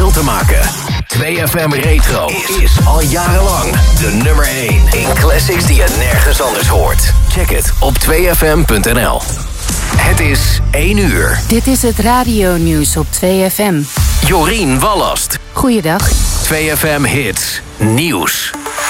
verschil te maken. 2FM Retro is al jarenlang de nummer 1 in classics die je nergens anders hoort. Check het op 2fm.nl. Het is 1 uur. Dit is het radionieuws op 2FM. Jorien Wallast. Goeiedag. 2FM Hits Nieuws.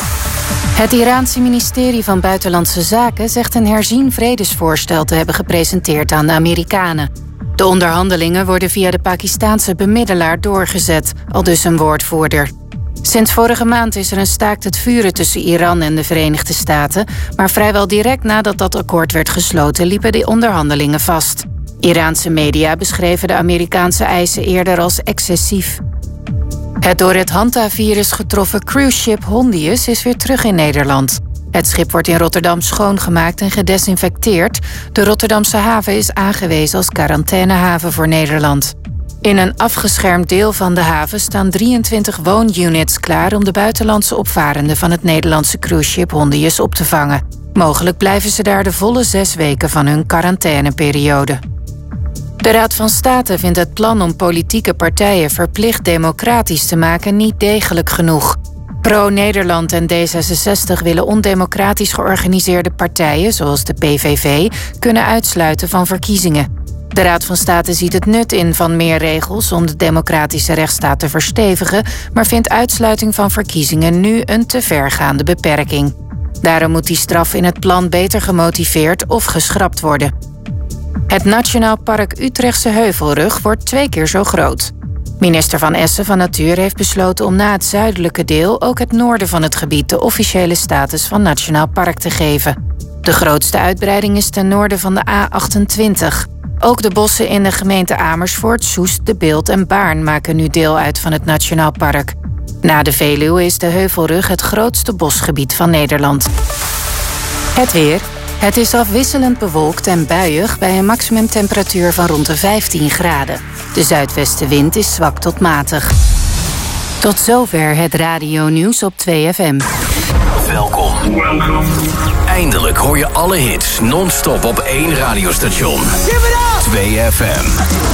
Het Iraanse ministerie van Buitenlandse Zaken zegt een herzien vredesvoorstel te hebben gepresenteerd aan de Amerikanen. De onderhandelingen worden via de Pakistaanse bemiddelaar doorgezet, aldus een woordvoerder. Sinds vorige maand is er een staakt het vuren tussen Iran en de Verenigde Staten, maar vrijwel direct nadat dat akkoord werd gesloten liepen de onderhandelingen vast. Iraanse media beschreven de Amerikaanse eisen eerder als excessief. Het door het Hanta-virus getroffen cruiseschip Hondius is weer terug in Nederland. Het schip wordt in Rotterdam schoongemaakt en gedesinfecteerd. De Rotterdamse haven is aangewezen als quarantainehaven voor Nederland. In een afgeschermd deel van de haven staan 23 woonunits klaar om de buitenlandse opvarenden van het Nederlandse cruiseschip Hondius op te vangen. Mogelijk blijven ze daar de volle 6 weken van hun quarantaineperiode. De Raad van State vindt het plan om politieke partijen verplicht democratisch te maken niet degelijk genoeg. Pro-Nederland en D66 willen ondemocratisch georganiseerde partijen, zoals de PVV, kunnen uitsluiten van verkiezingen. De Raad van State ziet het nut in van meer regels om de democratische rechtsstaat te verstevigen, maar vindt uitsluiting van verkiezingen nu een te vergaande beperking. Daarom moet die straf in het plan beter gemotiveerd of geschrapt worden. Het Nationaal Park Utrechtse Heuvelrug wordt 2 keer zo groot. Minister Van Essen van Natuur heeft besloten om na het zuidelijke deel ook het noorden van het gebied de officiële status van Nationaal Park te geven. De grootste uitbreiding is ten noorden van de A28. Ook de bossen in de gemeente Amersfoort, Soest, De Bilt en Baarn maken nu deel uit van het Nationaal Park. Na de Veluwe is de Heuvelrug het grootste bosgebied van Nederland. Het weer. Het is afwisselend bewolkt en buiig bij een maximumtemperatuur van rond de 15 graden. De zuidwestenwind is zwak tot matig. Tot zover het radionieuws op 2FM. Welkom. Eindelijk hoor je alle hits non-stop op 1 radiostation. 2FM.